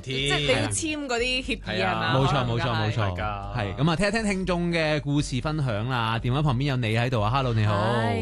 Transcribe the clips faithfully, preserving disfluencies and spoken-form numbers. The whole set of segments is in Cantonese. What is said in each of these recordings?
添， 即係你要簽嗰啲協議係嘛？ 冇錯冇錯冇錯， 係㗎係咁啊！聽一聽聽眾嘅故事分享啦。電話旁邊有你喺度啊 ，Hello 你好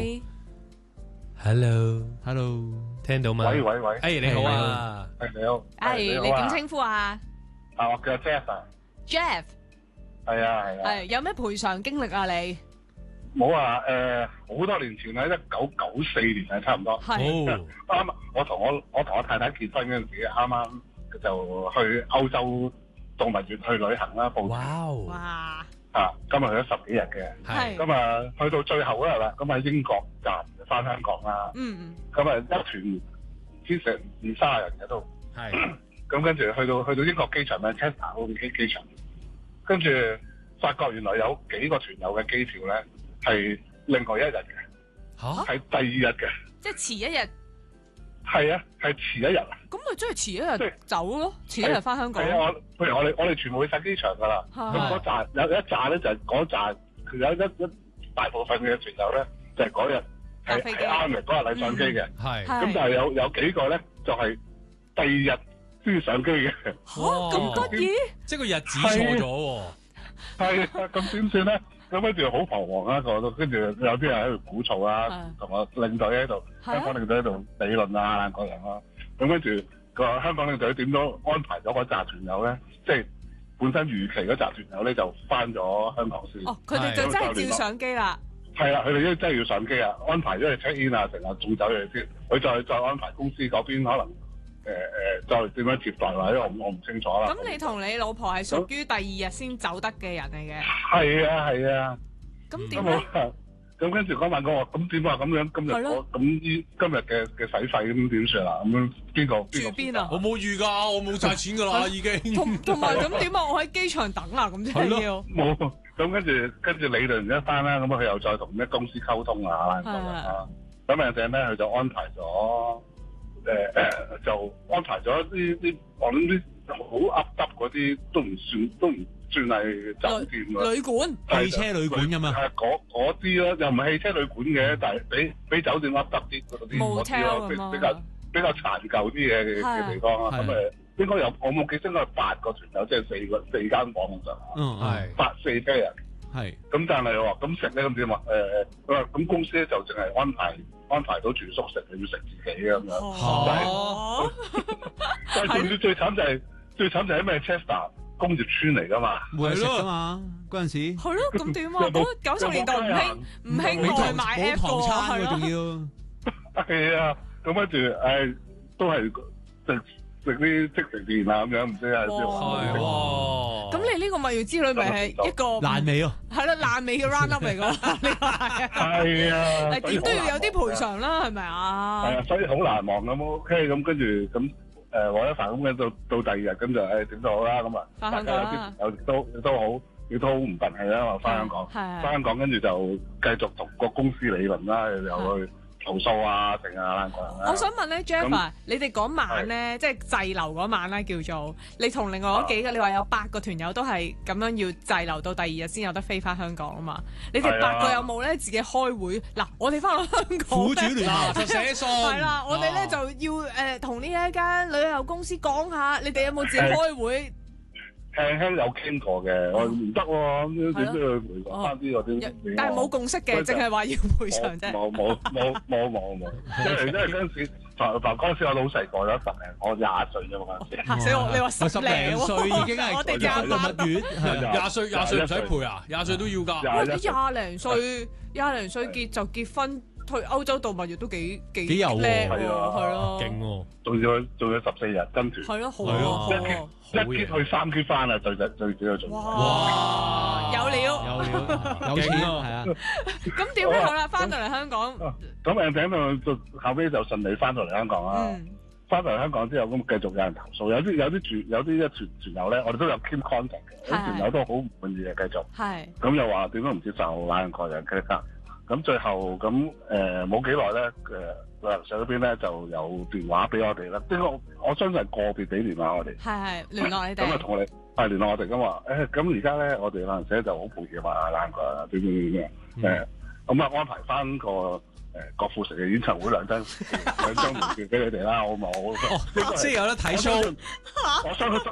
，Hello ，Hello， 聽到嗎？ 喂喂喂， 哎你好啊， 係你好， 係你點稱呼啊啊，我叫 Jeff 啊， ？Jeff 係啊係啊， 係有咩賠償經歷啊？你冇啊，誒好多年前啦，一九九四年啊，差唔多。 係哦， 啱，我同我我同我太太結婚嗰陣時，啱啱就去歐洲動物園去旅行啦，報哇哦， 哇啊，今日去咗十幾日嘅， 係咁啊去到最後嗰日啦，咁喺英國站翻香港啦， 嗯咁啊一團先成二卅人嘅都， 係咁跟住去到去到英國機場咧 Chester 嗰邊機機場，跟住發覺原來有幾個團友嘅機票咧係另外一日嘅， 嚇， 係第二日嘅， 即係遲一日， 係啊，係遲一日啊， 咁咪即係遲一即係日走咯，遲一日翻香港係。啊，我譬如我哋我哋全部去晒機場㗎啦，咁係嗰站有有一站咧就係嗰站，佢有一一大部分嘅團友咧就係嗰日係搭飛機係啱嘅，嗰日嚟上機嘅， 係咁但係有有幾個咧就係第二日先上機嘅， 嚇咁得意， 即係個日子錯咗喎， 係啊，咁點算咧？咁跟住好彷徨啊，個都跟住有啲人喺度鼓噪啊， 係同我領隊喺度， 係啊香港領隊喺度理論啊，嗰樣咯。咁跟住個香港領隊點都安排咗嗰紮團友咧，即係本身預期嗰紮團友咧就翻咗香港先。 哦，佢哋就真係照上機啦。 係啦，佢哋都真係要上機啊，安排咗去 check in 啊，成日送走佢哋先，佢再再安排公司嗰邊可能誒誒、呃呃、再點樣接待或者我我唔清楚啦。 咁你同你老婆係屬於第二日先走得嘅人嚟嘅， 係啊係啊。咁咁點咧？ 我咁跟住嗰晚講話，咁點啊？咁樣今日係咯我咁依今日嘅嘅使費咁點算啊？咁樣邊個邊個住邊啊我冇預㗎，我冇晒錢㗎啦已經， 同同埋咁點啊？我喺機場等啊，咁即係要。 冇，咁跟住跟住理論一番啦，咁佢又再同咩公司溝通啊，咁樣啦。咁人哋咧佢就安排咗誒誒，就安排咗啲啲我諗啲好噏耷嗰啲都唔算都唔算係酒店啊。 旅館汽車旅館咁嘛。 係嗰嗰啲咯，又唔係汽車旅館嘅，但係比比酒店噏耷啲嗰啲嗰啲咯，比 Motel 咁啊比較比較殘舊啲嘅嘅嘅地方啊。咁誒應該有我冇記清，應該係八個團友，即係四個四間房咁上下。 嗯係八四車人。 係咁但係話咁食咧咁點啊？誒佢話咁公司咧就淨係安排安排到住宿食，你要食自己咁樣。 哦， 但係仲要最慘就係最慘就係咩 Chester 工業村嚟㗎嘛。 冇人食噶嘛嗰陣時， 係咯，咁點啊？嗰九十年代唔興唔興冇外賣 app 唐㗎餐喎， 係咯仲要係啊，咁跟住誒都係食食啲即食麵啊咁樣，唔知係邊係個。 哇， 咁你呢個蜜月之旅咪係一個爛尾喎。 係咯爛尾嘅 round up 嚟㗎？呢個係啊， 係啊， 係點都要有啲賠償啦，係咪啊？ 係啊，所以好難忘咁 OK，咁跟住咁誒黃一凡咁嘅到到第二日咁就誒點都好啦，咁啊返香大家港啦有啲朋友亦都亦都好亦都好唔忿氣啦，話翻香港， 係翻香港跟住就繼續同個公司理論啦，又去投訴啊，成啊嗰樣啦。 我想問咧，Jeff 啊，你哋嗰晚咧，即係滯留嗰晚啦，叫做你同另外嗰幾個，你話有八個團友都係咁樣要滯留到第二日先有得飛翻香港啊嘛？你哋八個有冇咧自己開會？嗱，我哋翻到香港苦主聯嗱盟就寫信， 係啦，我哋咧就啊要誒同呢一間旅遊公司講下，你哋有冇自己開會？ 輕輕有傾過嘅，我唔得喎，咁樣點都要賠償翻啲嗰啲。 但係冇共識嘅，淨係話要賠償啫。 冇冇冇冇冇冇，因為因為嗰陣時，嗱嗱嗰陣時我老細過咗十零，我廿歲啫嘛嗰陣時。 嚇死我！你話十十零零歲已經係我哋一個廿八蜜月，係廿歲廿歲唔使賠啊，廿歲都要㗎， 哇！ 廿一歲廿零歲，廿零歲結就結婚，去歐洲度蜜月都幾幾幾有喎叻喎， 係啊係咯， 勁喎， 仲要仲要十四日跟團， 係咯，好係啊啊，好啊， 一 keep 去三 keep 翻啊，最最最主要做。 哇！有料， 有料有錢勁啊係啊， 咁點咧？好啦，翻到嚟香港， 咁誒頂到就後尾就順利翻到嚟香港啦。 嗯， 翻到嚟香港之後，咁繼續有人投訴，有啲有啲團有啲一團團友咧，我哋都有 keep contact 嘅，啲團友都好唔滿意嘅，繼續。 係咁又話點都唔接受兩個人嘅格。咁最後咁誒冇幾耐咧，誒旅行社嗰邊咧就有電話俾我哋啦。呢個我相信係個別俾電話我哋。 係係聯絡你哋， 咁啊同我哋係聯絡我哋咁話，誒咁而家咧我哋旅行社就好抱歉啊，兩個人點點點點誒，咁啊安排翻個誒郭富城嘅演唱會兩張兩張門票俾你哋啦，好唔好？ 哦，即係有得睇 show。 我相信